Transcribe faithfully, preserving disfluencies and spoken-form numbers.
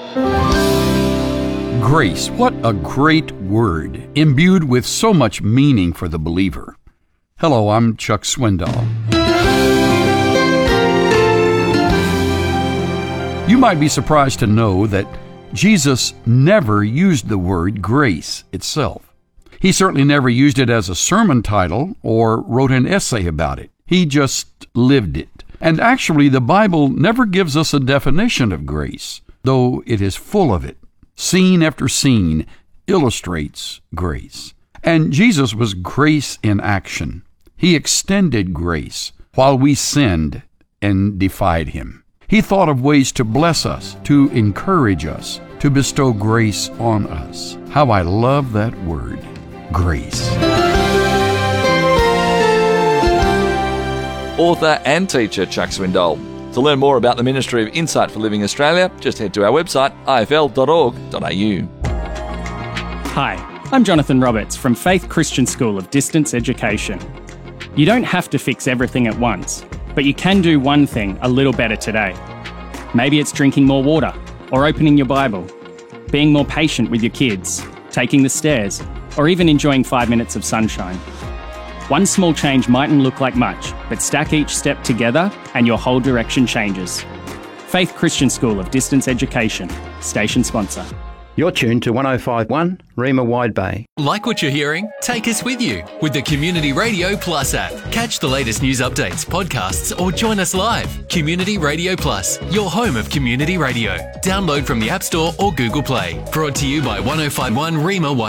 Grace, what a great word, imbued with so much meaning for the believer. Hello, I'm Chuck Swindoll. You might be surprised to know that Jesus never used the word grace itself. He certainly never used it as a sermon title or wrote an essay about it. He just lived it. And actually, the Bible never gives us a definition of grace, though it is full of it. Scene after scene illustrates grace. And Jesus was grace in action. He extended grace while we sinned and defied him. He thought of ways to bless us, to encourage us, to bestow grace on us. How I love that word, grace. Author and teacher Chuck Swindoll. To learn more about the Ministry of Insight for Living Australia, just head to our website, i f l dot org dot a u. Hi, I'm Jonathan Roberts from Faith Christian School of Distance Education. You don't have to fix everything at once, but you can do one thing a little better today. Maybe it's drinking more water, or opening your Bible, being more patient with your kids, taking the stairs, or even enjoying five minutes of sunshine. One small change mightn't look like much, but stack each step together and your whole direction changes. Faith Christian School of Distance Education, station sponsor. You're tuned to one oh five point one Rima Wide Bay. Like what you're hearing? Take us with you with the Community Radio Plus app. Catch the latest news updates, podcasts, or join us live. Community Radio Plus, your home of community radio. Download from the App Store or Google Play. Brought to you by one oh five point one Rima Wide